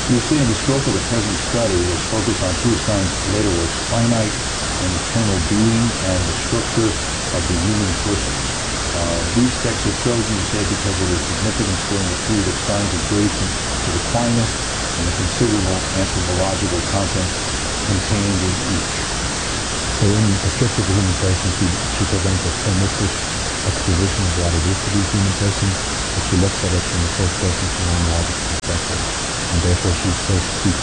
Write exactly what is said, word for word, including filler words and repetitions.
You'll see in the scope of the present study is focused on two assigned later works, finite and eternal being and the structure of the human person. Uh, these texts are chosen, you say, because of their significance during the period of science adjacent to Aquinas and the considerable anthropological content contained in each. So in the structure of the human person, she, she presents a themistic exposition of what it is to be a human person, but she looks at it from a first-person phenomenological perspective, and therefore she so speaks